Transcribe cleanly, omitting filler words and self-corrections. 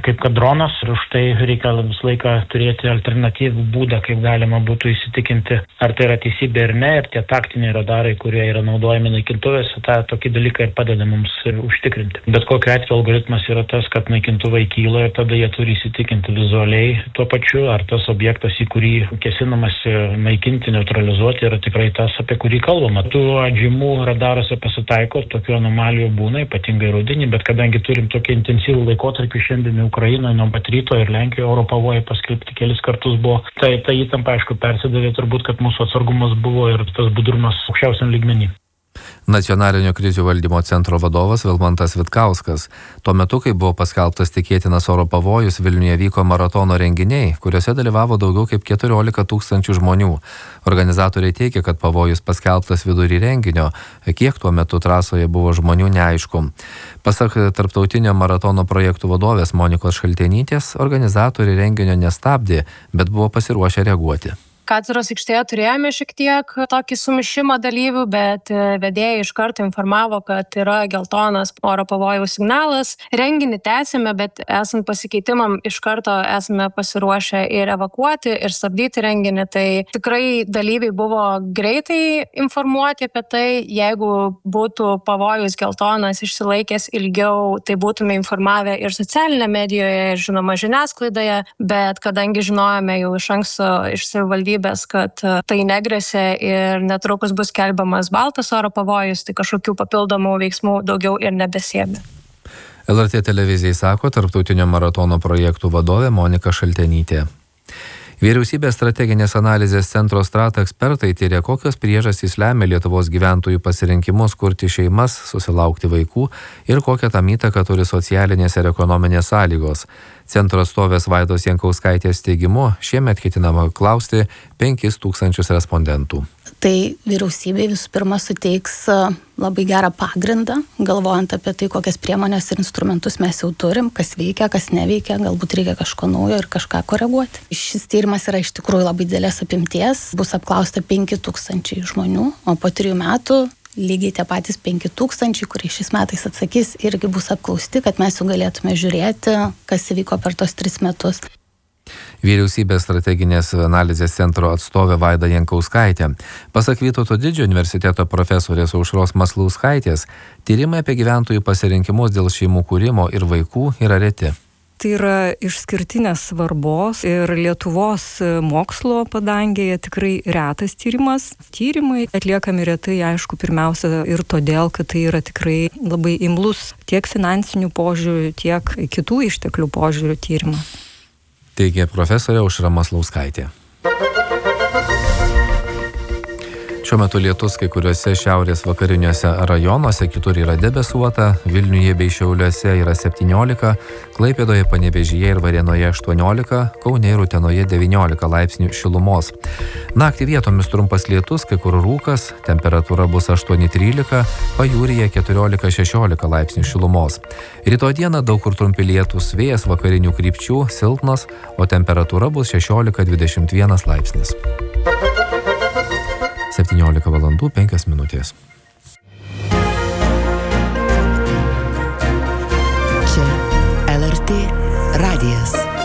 kaip kad dronas, ir už tai reikia visą laiką turėti alternatyvų būdą, kaip galima būtų įsitikinti, ar tai yra teisybė ar ne, ir tie taktiniai radarai, kurie yra naudojami naikintuvėse, tokį dalyką ir padeda mums užtikrinti. Bet kokiu atveju algoritmas yra tas, kad naikintuvai kyla ir tada jie turi įsitikinti vizualiai tuo pačiu, ar tas objektas, į kurį kesinamasi naikinti, neutralizuoti, yra tikrai tas, apie kurį kalbama. Tų atžymų radaruose pasitaiko, tokių anomalijų būna, ypatingai rudenį, bet kadangi turim tokį intensyvų laikotarpį šiandien Ukrainoje nuo pat ryto ir Lenkijoje oro pavojai paskelbti kelis kartus buvo, tai ta įtampa, aišku, persidavė turbūt, kad mūsų atsargumas buvo ir tas budrumas aukščiausiam lygmenį. Nacionalinio krizių valdymo centro vadovas Vilmantas Vitkauskas. Tuo metu, kai buvo paskelbtas tikėtinas oro pavojus, Vilniuje vyko maratono renginiai, kuriuose dalyvavo daugiau kaip 14 000 žmonių. Organizatoriai teigia, kad pavojus paskelbtas vidury renginio, kiek tuo metu trasoje buvo žmonių neaišku. Pasak tarptautinio maratono projektų vadovės Monikos Šaltenytės, organizatoriai renginio nestabdė, bet buvo pasiruošę reaguoti. Katedros aikštėje turėjome šiek tiek tokį sumišimą dalyvių, bet vedėjai iš karto informavo, kad yra geltonas oro pavojaus signalas. Renginį tęsėme, bet esant pasikeitimam iš karto esame pasiruošę ir evakuoti, ir stabdyti renginį. Tai tikrai dalyviai buvo greitai informuoti apie tai. Jeigu būtų pavojus geltonas išsilaikęs ilgiau, tai būtume informavę ir socialinėje medijoje, ir žinoma žiniasklaidoje. Bet kadangi žinojome jau iš anksto iš savivaldybės, kad tai negresia ir netrukus bus skelbiamas baltas oro pavojus, tai kažkokių papildomų veiksmų daugiau ir nebesėmė. LRT televizijai sako tarptautinio maratono projektų vadovė Monika Šaltenytė. Vyriausybės strateginės analizės centro Strata ekspertai tyria, kokios priežastys lemia Lietuvos gyventojų pasirinkimus kurti šeimas, susilaukti vaikų ir kokią tam įtaką turi socialinės ir ekonominės sąlygos. Centro atstovės Vaidos Jankauskaitės teigimu, šiemet ketinama klausti 5000 respondentų. Tai vyriausybė visų pirma suteiks labai gerą pagrindą, galvojant apie tai, kokias priemonės ir instrumentus mes jau turim, kas veikia, kas neveikia, galbūt reikia kažko naujo ir kažką koreguoti. Šis tyrimas yra iš tikrųjų labai didelės apimties, bus apklausta 5000 žmonių, o po 3 metų lygiai tie patys 5000, kurie šiais metais atsakys, irgi bus apklausti, kad mes jau galėtume žiūrėti, kas įvyko per tos 3 metus. Vyriausybės strateginės analizės centro atstovė Vaida Jankauskaitė. Pasak Vytauto Didžiojo universiteto profesorės Aušros Maslauskaitės, tyrimai apie gyventojų pasirinkimus dėl šeimų kūrimo ir vaikų yra reti. Tai yra išskirtinės svarbos ir Lietuvos mokslo padangėje tikrai retas tyrimas. Tyrimai atliekami retai, aišku, pirmiausia ir todėl, kad tai yra tikrai labai imlus tiek finansinių požiūrių, tiek kitų išteklių požiūrių tyrimas. Teigė profesorė Aušra Maslauskaitė. Šiuo metu lietus kai kuriuose šiaurės vakariniuose rajonuose, kitur yra debesuota, Vilniuje bei Šiauliuose yra 17, Klaipėdoje, Panevėžyje ir Varėnoje 18, Kaune ir Utenoje 19 laipsnių šilumos. Naktį vietomis trumpas lietus, kai kur rūkas, temperatūra bus 8-13, pajūryje 14-16 laipsnių šilumos. Rytoj dieną daug kur trumpi lietus, vėjas vakarinių krypčių, silpnas, o temperatūra bus 16-21 laipsnis. 17 valandų 5 minutės. Čia LRT radijas.